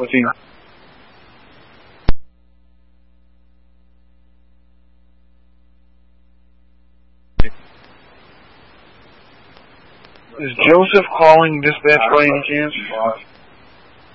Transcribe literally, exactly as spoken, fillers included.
What's he? Is Joseph calling dispatch by any chance?